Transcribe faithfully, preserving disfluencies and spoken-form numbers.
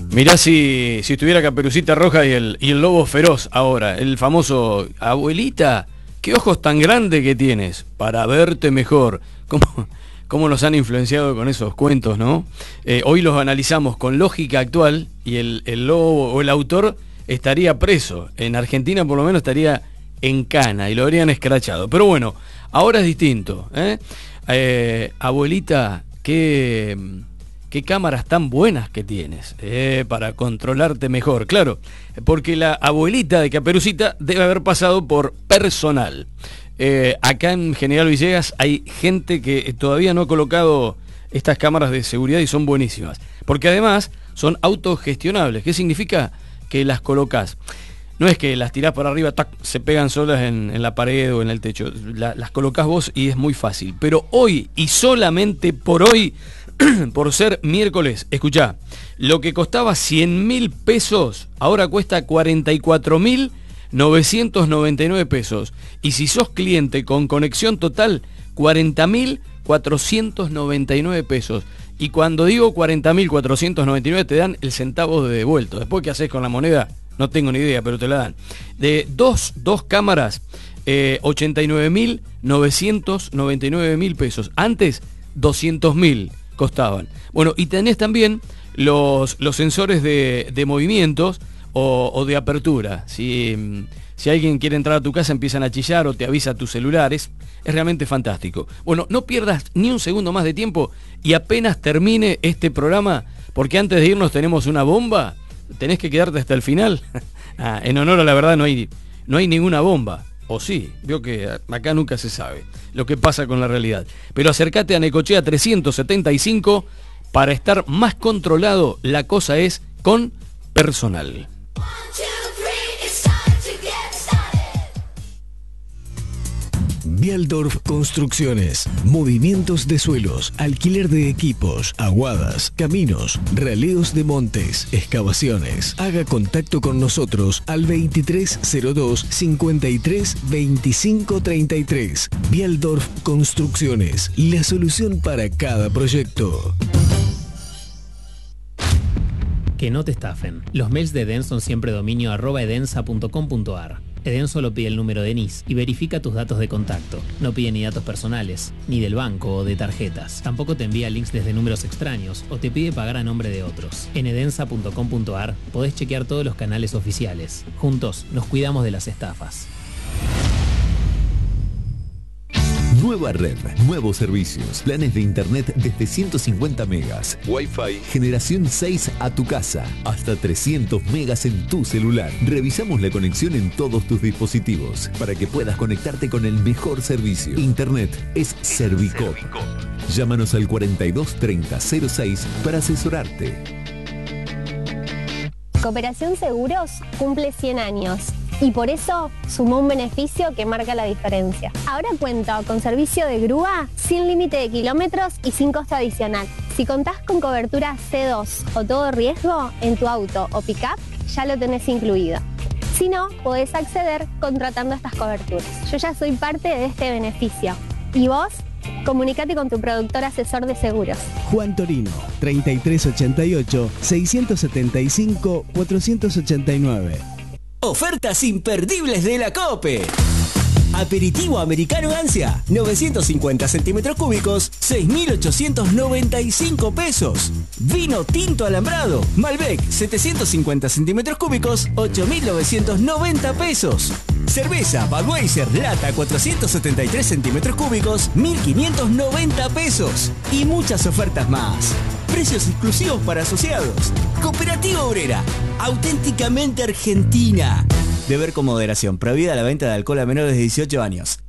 Mirá si, si estuviera Caperucita Roja y el, y el lobo feroz ahora, el famoso abuelita, qué ojos tan grandes que tienes para verte mejor. ¿Cómo, cómo nos han influenciado con esos cuentos, no? Eh, hoy los analizamos con lógica actual y el, el lobo o el autor estaría preso. En Argentina por lo menos estaría en cana y lo habrían escrachado. Pero bueno, ahora es distinto, ¿eh? Eh, abuelita, qué... qué cámaras tan buenas que tienes eh, para controlarte mejor. Claro, porque la abuelita de Caperucita debe haber pasado por personal. Eh, acá en General Villegas hay gente que todavía no ha colocado estas cámaras de seguridad y son buenísimas. Porque además son autogestionables. ¿Qué significa? Que las colocas. No es que las tirás para arriba, tac, se pegan solas en, en la pared o en el techo. La, las colocás vos y es muy fácil. Pero hoy, y solamente por hoy, por ser miércoles, escuchá, lo que costaba cien mil pesos, ahora cuesta cuarenta y cuatro mil novecientos noventa y nueve pesos. Y si sos cliente con conexión total, cuarenta mil cuatrocientos noventa y nueve pesos. Y cuando digo cuarenta mil cuatrocientos noventa y nueve te dan el centavo de devuelto. Después, ¿qué haces con la moneda? No tengo ni idea, pero te la dan. De dos, dos cámaras, eh, ochenta y nueve mil novecientos noventa y nueve mil pesos. Antes, doscientos mil costaban. Bueno, y tenés también los, los sensores de, de movimientos o, o de apertura. Si, si alguien quiere entrar a tu casa, empiezan a chillar o te avisa tus celulares. Es realmente fantástico. Bueno, no pierdas ni un segundo más de tiempo y apenas termine este programa, porque antes de irnos tenemos una bomba. ¿Tenés que quedarte hasta el final? Ah, en honor a la verdad no hay, no hay ninguna bomba. O sí, veo que acá nunca se sabe lo que pasa con la realidad. Pero acércate a Necochea trescientos setenta y cinco para estar más controlado. La cosa es con personal. Bialdorf Construcciones, movimientos de suelos, alquiler de equipos, aguadas, caminos, raleos de montes, excavaciones. Haga contacto con nosotros al veintitrés cero dos cincuenta y tres veinticinco treinta y tres. Bialdorf Construcciones, la solución para cada proyecto. Que no te estafen. Los mails de Eden son siempre dominio arroba edensa punto com punto ar. Eden solo pide el número de N I S y verifica tus datos de contacto. No pide ni datos personales, ni del banco o de tarjetas. Tampoco te envía links desde números extraños o te pide pagar a nombre de otros. En edensa punto com punto ar podés chequear todos los canales oficiales. Juntos nos cuidamos de las estafas. Nueva red, nuevos servicios, planes de internet desde ciento cincuenta megas, Wi-Fi, generación seis a tu casa, hasta trescientos megas en tu celular. Revisamos la conexión en todos tus dispositivos para que puedas conectarte con el mejor servicio. Internet es Servicop. Llámanos al cuarenta y dos treinta cero seis para asesorarte. Cooperación Seguros cumple cien años. Y por eso sumó un beneficio que marca la diferencia. Ahora cuenta con servicio de grúa sin límite de kilómetros y sin costo adicional. Si contás con cobertura C dos o todo riesgo en tu auto o pick-up, ya lo tenés incluido. Si no, podés acceder contratando estas coberturas. Yo ya soy parte de este beneficio. ¿Y vos? Comunicate con tu productor asesor de seguros. Juan Torino, treinta y tres ochenta y ocho, seiscientos setenta y cinco, cuatrocientos ochenta y nueve. Ofertas imperdibles de la COPE. Aperitivo americano Ansia, novecientos cincuenta centímetros cúbicos, seis mil ochocientos noventa y cinco pesos. Vino tinto alambrado, Malbec, setecientos cincuenta centímetros cúbicos, ocho mil novecientos noventa pesos. Cerveza Budweiser lata, cuatrocientos setenta y tres centímetros cúbicos, mil quinientos noventa pesos. Y muchas ofertas más. Precios exclusivos para asociados. Cooperativa Obrera, auténticamente argentina. Beber con moderación. Prohibida la venta de alcohol a menores de dieciocho años.